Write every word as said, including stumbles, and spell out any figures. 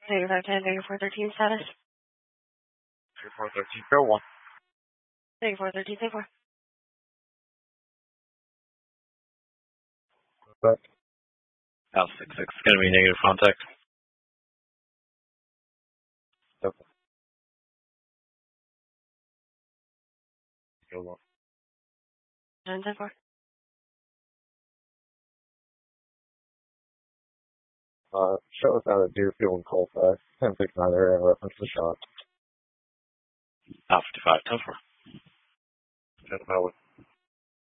Negative five ten, negative four thirteen status. Negative four thirteen, go one. Negative four thirteen, stay four. Back. Al six six is going to be negative contact. Okay. Go one. Nine, ten, four. Uh, show us out at Deerfield and Colfax. ten six nine area reference the shot. Al fifty-five, ten four. Gentlemen,